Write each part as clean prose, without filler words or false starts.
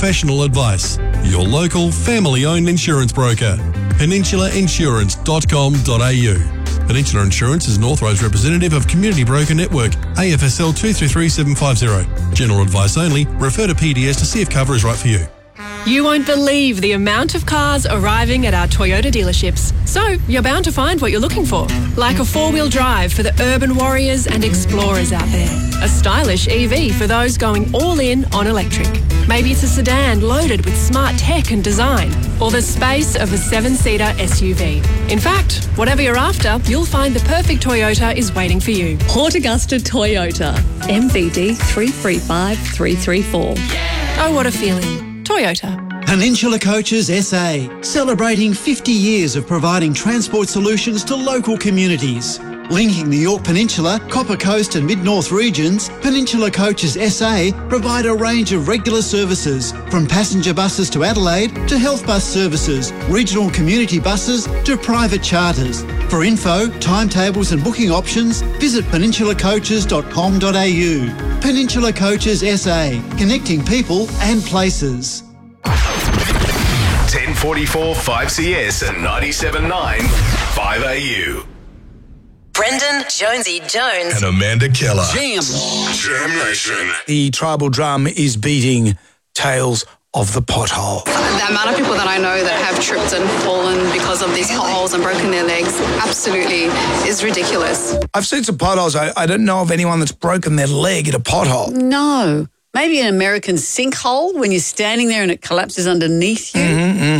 professional advice. Your local family-owned insurance broker. PeninsulaInsurance.com.au. Peninsula Insurance is an authorised representative of Community Broker Network, AFSL 233750. General advice only. Refer to PDS to see if cover is right for you. You won't believe the amount of cars arriving at our Toyota dealerships. So you're bound to find what you're looking for. Like a four-wheel drive for the urban warriors and explorers out there. A stylish EV for those going all in on electric. Maybe it's a sedan loaded with smart tech and design. Or the space of a 7-seater SUV. In fact, whatever you're after, you'll find the perfect Toyota is waiting for you. Port Augusta Toyota. MVD 335334. Oh, what a feeling. Toyota. Peninsula Coaches SA, celebrating 50 years of providing transport solutions to local communities. Linking the Yorke Peninsula, Copper Coast and Mid-North regions, Peninsula Coaches SA provide a range of regular services, from passenger buses to Adelaide to health bus services, regional community buses to private charters. For info, timetables and booking options, visit peninsulacoaches.com.au. Peninsula Coaches SA, connecting people and places. 1044 5CS and 97.9 5AU. Brendan Jonesy Jones And Amanda Keller. Jam Nation. The tribal drum is beating Tales of the Pothole. The amount of people that I know that have tripped and fallen because of these potholes and broken their legs absolutely is ridiculous. I've seen some potholes. I don't know of anyone that's broken their leg at a pothole. No. Maybe an American sinkhole when you're standing there and it collapses underneath you.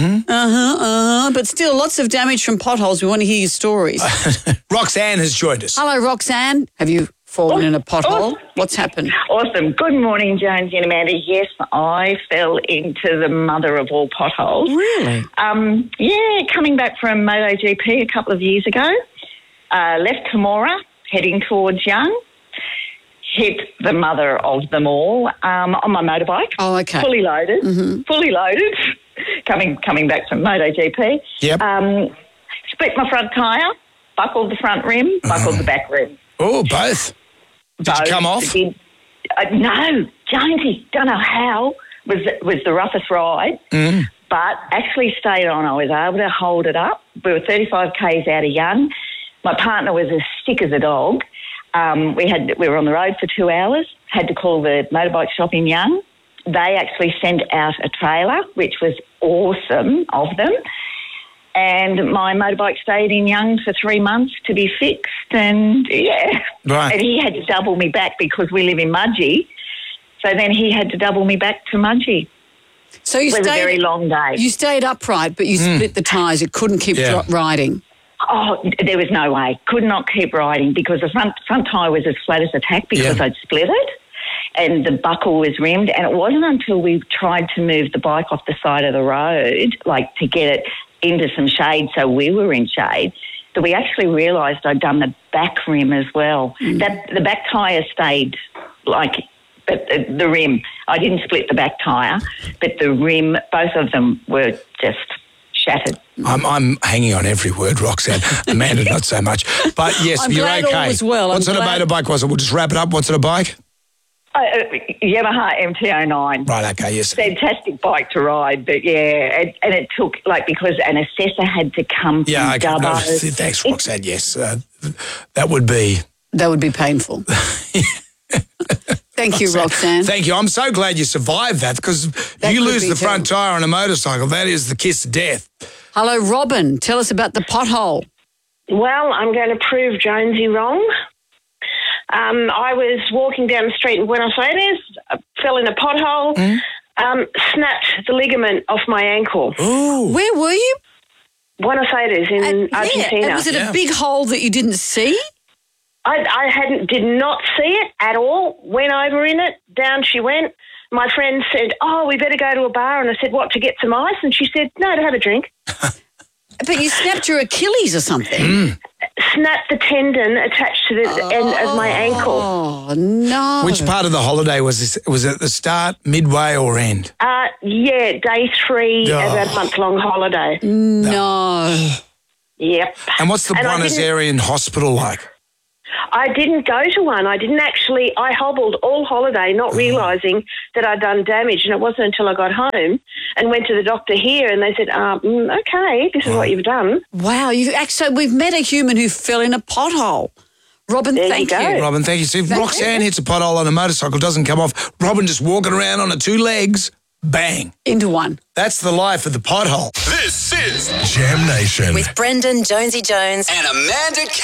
But still, lots of damage from potholes. We want to hear your stories. Roxanne has joined us. Hello, Roxanne. Have you fallen in a pothole? What's happened? Awesome. Good morning, Jonesy and Amanda. Yes, I fell into the mother of all potholes. Really? Coming back from MotoGP a couple of years ago. Left Camorra, heading towards Young. Hit the mother of them all on my motorbike. Oh, okay. Fully loaded. Fully loaded. Coming back from MotoGP. Yep. Split my front tyre, buckled the front rim, buckled the back rim. Oh, both. Did you come off? No, Jonesy, don't know how. Was the roughest ride, but actually stayed on. I was able to hold it up. We were 35 k's out of Young. My partner was as sick as a dog. We were on the road for 2 hours, had to call the motorbike shop in Young. They actually sent out a trailer, which was awesome of them. And my motorbike stayed in Young for 3 months to be fixed. And, Right. And he had to double me back because we live in Mudgee. So then he had to double me back to Mudgee. So you it was a very long day. You stayed upright, but you split the tyres. You couldn't keep riding. Oh, there was no way. Could not keep riding because the front tyre was as flat as a tack because I'd split it and the buckle was rimmed. And it wasn't until we tried to move the bike off the side of the road, like to get it into some shade so we were in shade, that we actually realised I'd done the back rim as well. That the back tyre stayed like the rim. I didn't split the back tyre, but the rim, both of them were just shattered. I'm hanging on every word, Roxanne. Amanda, not so much. But yes, I'm you're glad okay. all was well. What sort of motorbike was it? We'll just wrap it up. What sort of bike? Yamaha MT-09. Right, okay, yes. Fantastic bike to ride, but and it took, because an assessor had to come from Dubbo. No, thanks, Roxanne, yes. That would be painful. Thank you, Roxanne. Thank you. I'm so glad you survived that because you lose the front tyre on a motorcycle. That is the kiss of death. Hello, Robin. Tell us about the pothole. Well, I'm going to prove Jonesy wrong. I was walking down the street in Buenos Aires, fell in a pothole, snapped the ligament off my ankle. Ooh. Where were you? Buenos Aires in Argentina. And was it a big hole that you didn't see? I did not see it at all. Went over in it, down she went. My friend said, "Oh, we better go to a bar." And I said, "What, to get some ice?" And she said, "No, to have a drink." But you snapped your Achilles or something. Snapped the tendon attached to the end of my ankle. Oh, no. Which part of the holiday was this? Was it at the start, midway or end? Day 3 of a month-long holiday. No. Yep. And what's the Buenos Aires hospital like? I didn't go to one. I hobbled all holiday, not realising that I'd done damage, and it wasn't until I got home and went to the doctor here, and they said, okay, this is what you've done. Wow, we've met a human who fell in a pothole. Robin, thank you. Robin, thank you. See, if Roxanne hits a pothole on a motorcycle, doesn't come off, Robin just walking around on her 2 legs, bang. Into one. That's the life of the pothole. This is Jam Nation. With Brendan Jonesy Jones and Amanda